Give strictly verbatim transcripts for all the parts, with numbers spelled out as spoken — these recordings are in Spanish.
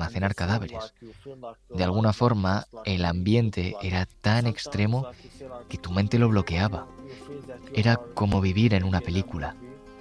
almacenar cadáveres. De alguna forma, el ambiente era tan extremo que tu mente lo bloqueaba. Era como vivir en una película.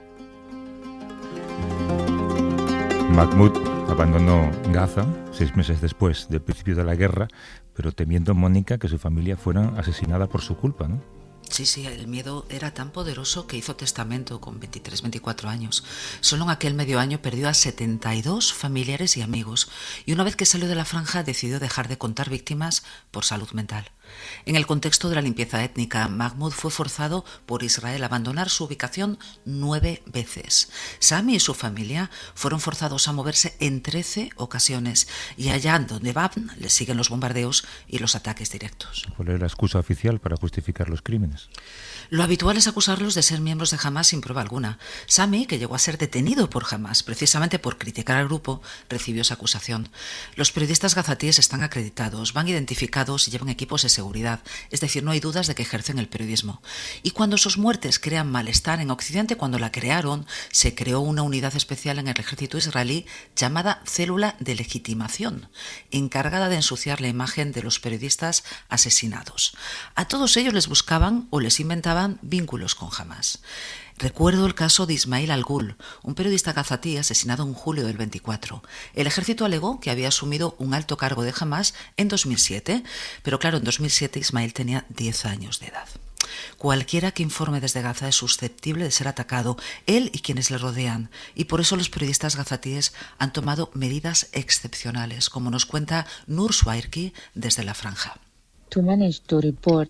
Mahmoud abandonó Gaza seis meses después del principio de la guerra, pero temiendo, Mónica, que su familia fuera asesinada por su culpa, ¿no? Sí, sí, el miedo era tan poderoso que hizo testamento con veintitrés, veinticuatro años. Solo en aquel medio año perdió a setenta y dos familiares y amigos, y una vez que salió de la franja decidió dejar de contar víctimas por salud mental. En el contexto de la limpieza étnica, Mahmoud fue forzado por Israel a abandonar su ubicación nueve veces. Sami y su familia fueron forzados a moverse en trece ocasiones, y allá donde van les siguen los bombardeos y los ataques directos. ¿Cuál es la excusa oficial para justificar los crímenes? Lo habitual es acusarlos de ser miembros de Hamás sin prueba alguna. Sami, que llegó a ser detenido por Hamás precisamente por criticar al grupo, recibió esa acusación. Los periodistas gazatíes están acreditados, van identificados y llevan equipos de seguridad, es decir, no hay dudas de que ejercen el periodismo. Y cuando sus muertes crean malestar en Occidente, cuando la crearon, se creó una unidad especial en el ejército israelí llamada Célula de Legitimación, encargada de ensuciar la imagen de los periodistas asesinados. A todos ellos les buscaban o les inventaban vínculos con Hamás. Recuerdo el caso de Ismail Al-Ghul, un periodista gazatí asesinado en julio del veinticuatro. El ejército alegó que había asumido un alto cargo de Hamás en dos mil siete, pero claro, en dos mil siete Ismail tenía diez años de edad. Cualquiera que informe desde Gaza es susceptible de ser atacado, él y quienes le rodean, y por eso los periodistas gazatíes han tomado medidas excepcionales, como nos cuenta Nur Swairki desde la franja. To manage to report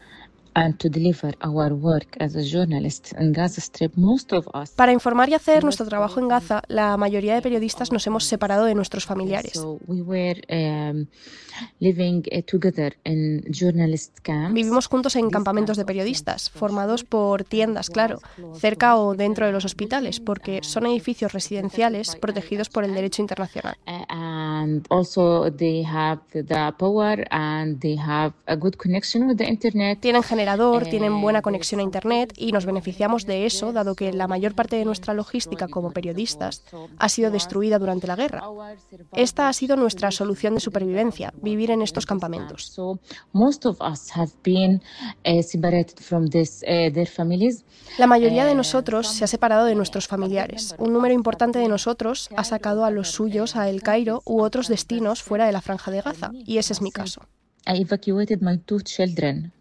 and to deliver our work as a journalist in Gaza Strip, most of us... Para informar y hacer nuestro trabajo en Gaza, la mayoría de periodistas nos hemos separado de nuestros familiares. So we were um, living uh, together in journalist camps. Vivimos juntos en campamentos de periodistas, formados por tiendas, claro, cerca o dentro de los hospitales, porque son edificios residenciales protegidos por el derecho internacional. Uh, and also they have the power and they have a good connection with the internet. Tienen generador, tienen buena conexión a internet y nos beneficiamos de eso, dado que la mayor parte de nuestra logística como periodistas ha sido destruida durante la guerra. Esta ha sido nuestra solución de supervivencia, vivir en estos campamentos. So most of us have been uh, separated from this, uh, their families. La mayoría de nosotros se ha separado de nuestros familiares. Un número importante de nosotros ha sacado a los suyos a El Cairo u otros destinos fuera de la Franja de Gaza, y ese es mi caso. I evacuated my two children.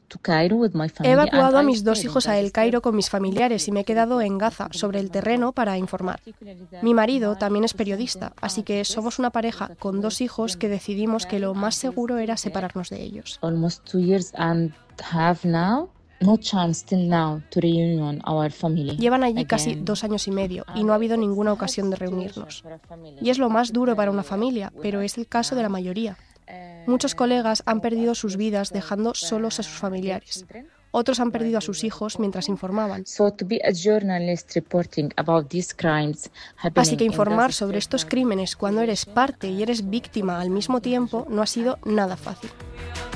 He evacuado a mis dos hijos a El Cairo con mis familiares y me he quedado en Gaza, sobre el terreno, para informar. Mi marido también es periodista, así que somos una pareja con dos hijos que decidimos que lo más seguro era separarnos de ellos. Almost two years and half now. No chance till now to reunion our family. Llevan allí casi dos años y medio y no ha habido ninguna ocasión de reunirnos. Y es lo más duro para una familia, pero es el caso de la mayoría. Muchos colegas han perdido sus vidas dejando solos a sus familiares. Otros han perdido a sus hijos mientras informaban. Así que informar sobre estos crímenes cuando eres parte y eres víctima al mismo tiempo no ha sido nada fácil.